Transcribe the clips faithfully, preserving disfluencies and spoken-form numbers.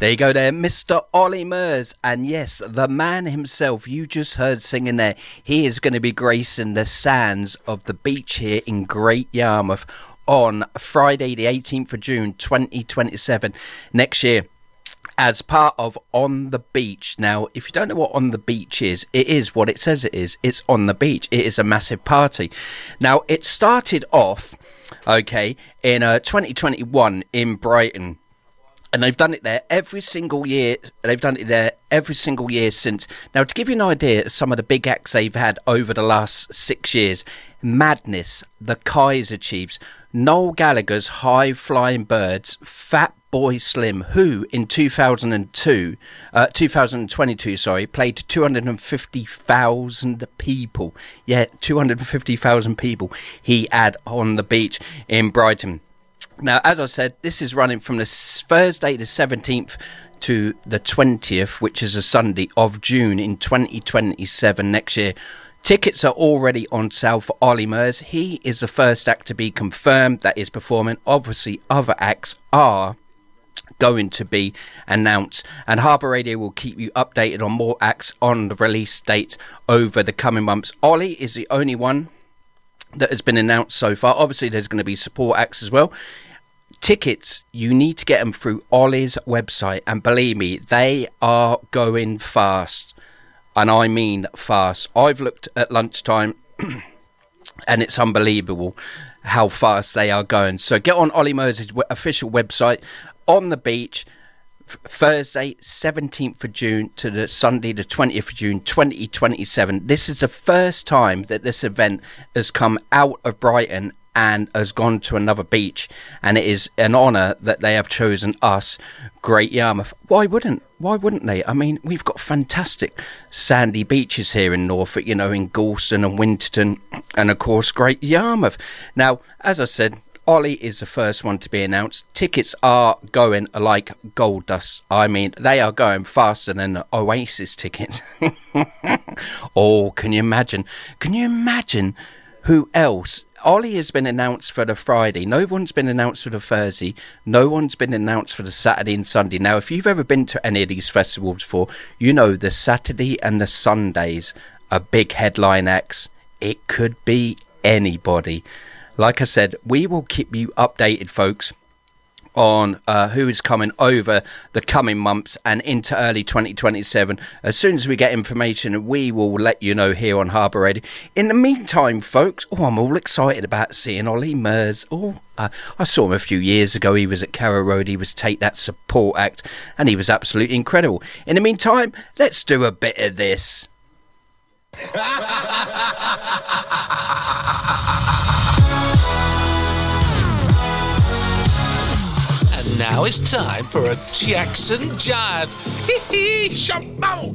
There you go there, Mister Ollie Murs. And yes, the man himself you just heard singing there, he is going to be gracing the sands of the beach here in Great Yarmouth on Friday the eighteenth of June twenty twenty-seven next year, as part of On the Beach. Now, if you don't know what On the Beach is, it is what it says it is. It's on the beach. It is a massive party. Now, it started off, okay, in uh, twenty twenty-one in Brighton. And they've done it there every single year. They've done it there every single year since. Now, to give you an idea of some of the big acts they've had over the last six years, Madness, the Kaiser Chiefs, Noel Gallagher's High Flying Birds, Fat Boy Slim, who in two thousand two, uh, two thousand twenty-two, sorry, played to two hundred fifty thousand people. Yeah, two hundred fifty thousand people he had on the beach in Brighton. Now, as I said, this is running from the Thursday the seventeenth to the twentieth, which is a Sunday of June in twenty twenty-seven next year. Tickets are already on sale for Ollie Murs. He is the first act to be confirmed that is performing. Obviously, other acts are going to be announced, and Harbour Radio will keep you updated on more acts on the release dates over the coming months. Ollie is the only one that has been announced so far. Obviously, there's going to be support acts as well. Tickets, you need to get them through Ollie's website, and believe me, they are going fast, and I mean fast. I've looked at lunchtime and it's unbelievable how fast they are going. So get on Ollie Murs' official website. On the Beach, Thursday seventeenth of June to the Sunday the twentieth of June twenty twenty-seven. This is the first time that this event has come out of Brighton and has gone to another beach, and it is an honour that they have chosen us, Great Yarmouth. Why wouldn't why wouldn't they? I mean, we've got fantastic sandy beaches here in Norfolk, you know, in Gorleston and Winterton, and of course Great Yarmouth. Now, as I said, Ollie is the first one to be announced. Tickets are going like gold dust. I mean, they are going faster than the Oasis tickets. Oh, can you imagine? Can you imagine who else? Ollie has been announced for the Friday. No one's been announced for the Thursday. No one's been announced for the Saturday and Sunday. Now, if you've ever been to any of these festivals before, you know the Saturday and the Sundays are big headline acts. It could be anybody. Like I said, we will keep you updated, folks, on uh, who is coming over the coming months and into early twenty twenty-seven. As soon as we get information, we will let you know here on Harbour Radio. In the meantime, folks, oh, I'm all excited about seeing Ollie Murs. Oh, uh, I saw him a few years ago. He was at Carrow Road. He was Take That support act, and he was absolutely incredible. In the meantime, let's do a bit of this. Now it's time for a Jackson Jive. Hee hee, shampoo.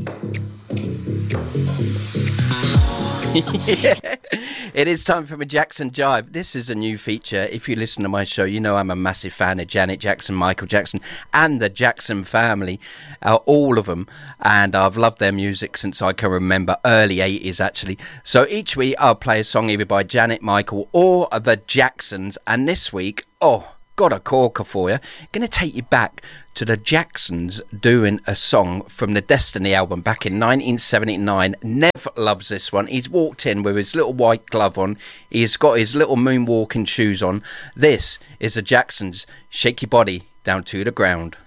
Yeah, it is time for a Jackson Jive. This is a new feature. If you listen to my show, you know I'm a massive fan of Janet Jackson, Michael Jackson, and the Jackson family, uh, all of them. And I've loved their music since I can remember, early eighties actually. So each week I'll play a song either by Janet, Michael, or the Jacksons. And this week, oh, got a corker for you. Going to take you back to the Jacksons doing a song from the Destiny album back in nineteen seventy-nine. Nev loves this one. He's walked in with his little white glove on. He's got his little moonwalking shoes on. This is the Jacksons. Shake your body down to the ground.